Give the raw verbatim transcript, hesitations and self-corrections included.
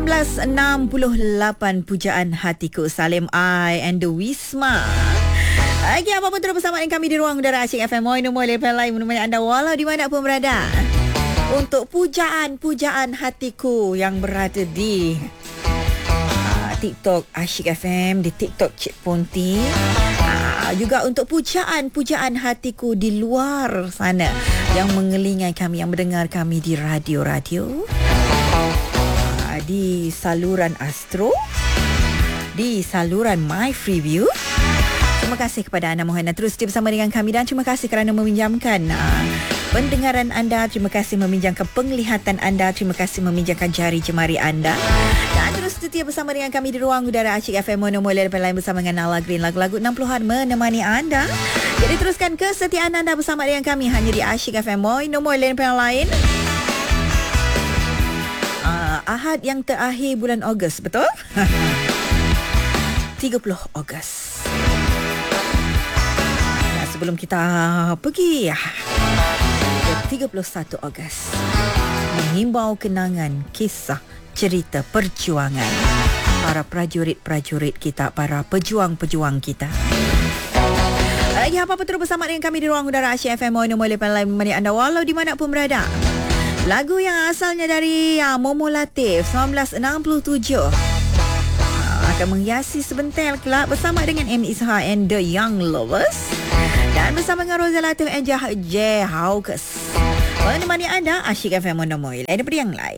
belas enam puluh lapan Pujaan Hatiku, Salim I and the Wisma. Lagi apa pun terus bersama dengan kami di ruang udara Asyik F M Moi Nombor Lepas Lain menemani anda walau di mana pun berada. Untuk pujaan-pujaan hatiku yang berada di uh, TikTok Asyik F M, di TikTok Cik Ponti. Uh, juga untuk pujaan-pujaan hatiku di luar sana yang mengelingai kami, yang mendengar kami di radio-radio, uh, di saluran Astro, di saluran My Freeview. Terima kasih kepada anda, mohon anda terus setia bersama dengan kami dan terima kasih kerana meminjamkan uh, pendengaran anda, terima kasih meminjamkan penglihatan anda, terima kasih meminjamkan jari jemari anda dan terus setia bersama dengan kami di ruang udara Asyik F M Nombor Lepas Lain bersama dengan Nala Green, lagu-lagu enam puluhan menemani anda. Jadi teruskan kesetiaan anda bersama dengan kami hanya di Asyik F M Nombor Lepas Lain. uh, Ahad yang terakhir bulan Ogos, betul? tiga puluh Ogos. Sebelum kita pergi ke tiga puluh satu Ogos, mengimbau kenangan, kisah, cerita perjuangan para prajurit-prajurit kita, para pejuang-pejuang kita. Lagi apa-apa terus bersama dengan kami di ruang udara Asyik F M Nombor Lepas Lain menemani anda walau di mana pun berada. Lagu yang asalnya dari ya, Momo Latif seribu sembilan ratus enam puluh tujuh akan menghiasi sebentar kelak bersama dengan M. Isha and the Young Lovers dan bersama dengan Rosa Latif and J. Hawkes menemani anda Asyik F M Nombor Lain daripada yang lain.